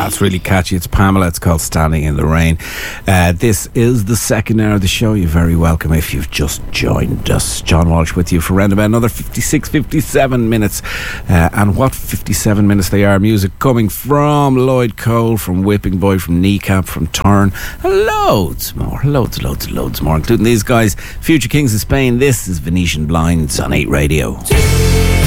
That's really catchy. It's Pamela. It's called Standing in the Rain. This is the second hour of the show. You're very welcome if you've just joined us. John Walsh with you for around about another 56, 57 minutes. And what 57 minutes they are. Music coming from Lloyd Cole, from Whipping Boy, from Kneecap, from Turn, and loads more, loads more, including these guys, Future Kings of Spain. This is Venetian Blinds on 8 Radio.